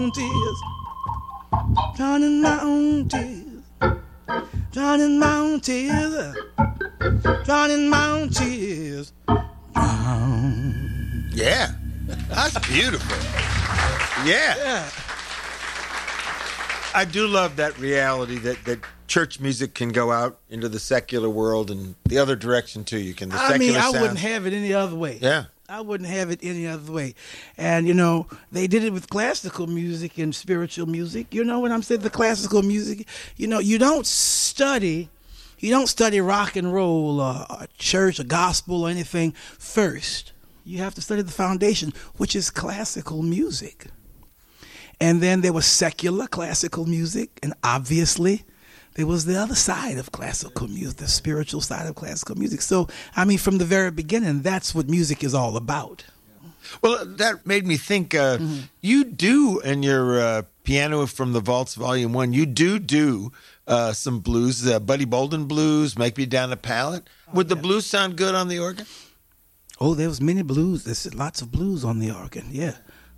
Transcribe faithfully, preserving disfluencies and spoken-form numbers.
own tears, drowning my own tears, drowning my own tears, drowning my own tears. Drown. Yeah, that's beautiful. Yeah. Yeah. I do love that reality that, that church music can go out into the secular world and the other direction too. You can. The I mean, secular I sounds. wouldn't have it any other way. Yeah. I wouldn't have it any other way. And, you know, they did it with classical music and spiritual music. You know what I'm saying? The classical music, you know, you don't study, you don't study rock and roll or, or church or gospel or anything first. You have to study the foundation, which is classical music. And then there was secular classical music, and obviously there was the other side of classical music, the spiritual side of classical music. So, I mean, from the very beginning, that's what music is all about. Well, that made me think, uh, mm-hmm. you do, in your uh, Piano from the Vaults Volume one, you do do uh, some blues, uh, Buddy Bolden blues, Make Me Down a Pallet. Would oh, yeah. the blues sound good on the organ? Oh, there was many blues. There's lots of blues on the organ, yeah.